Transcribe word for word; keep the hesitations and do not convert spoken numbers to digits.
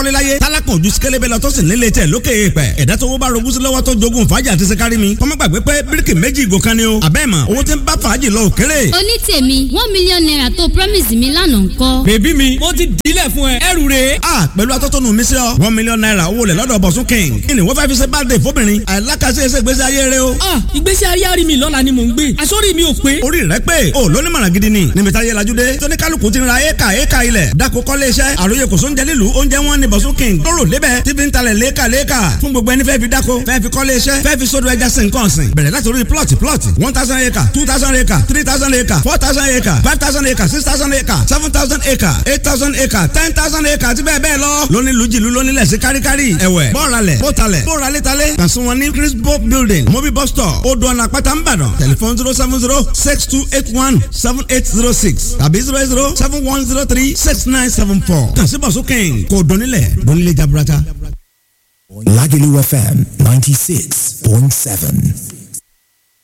kọ́léláyé tálákùn ojú sikẹ́lẹ́bẹ̀ lọ tó sì nílé tẹ̀ lókè èèpẹ̀ ẹ̀dá tó wó bá rogún sí lọ́wọ́ tó jogún fàájì àti sikari mi kọ́mọ́ gbàgbé pé bíríkì méjì ìgò kan ni o àbẹ́ mà owó tí ń bá fàájì lọ òkèrè. oní tèmi one million naira tó promise mi lánàá ńkọ́. bèbí mi mo ti dílẹ̀ fún ẹ ẹrù rè. a pẹ̀lú atọ́tọ́nu mi sí ọ one million naira owó lẹ̀ lọ́dọ̀ bọ̀sún king kí ni wọ́n fẹ́ fi ṣe birthday fóbìnrin àìlákàṣe ẹsẹ̀ ìgbésí ayé rẹ o. ah ìgbésí ayé àrí mi lọ́la ni mò ń gbé àsọ́rí mi ò pé. orí rẹ pé o lóní mọ̀ràn gidi ni níbi táyé lajú dé tóní kálukú ti ra éka éka ilẹ̀ dako kọ́lé iṣẹ́ àròyé kò sóúnjẹ nílùú oúnjẹ wọn ni bọ̀sún king lóró lébẹ̀ tí fi ń talẹ̀ léka léka fún gbogbo ẹni fẹ́ fi dako fẹ́ fi kọ́lé iṣẹ́ fẹ́ fi sódò ẹja sí nǹkan ọ̀sìn bẹ̀rẹ̀ láti orí plọ̀tì plọ̀tì one thousand acre two thousand acre three thousand acre four thousand acre five thousand acre six thousand acre seven thousand acre eight thousand acre ten thousand acre àti bẹ́ẹ̀ bẹ́ẹ̀ lọ lóní lùjìlú lóní lẹ̀ sí káríkárí ẹ̀wẹ̀ bọ́ọ̀ralẹ̀ bọ́ọ̀talẹ̀ bọ́ọ̀ralẹ̀talẹ̀ kàn sí wọn ní Crispo building mobil bus stop odò ọ̀nà àpáta ńbàdàn tẹlifon zero seven zero six two eight one seven eight zero six tàbí zero eight zero seven one zero three six nine seven four kàn sí bọ̀sùn king kò dónílẹ̀ dónílẹ̀ jaburata. Lagelu F M ninety-six point seven.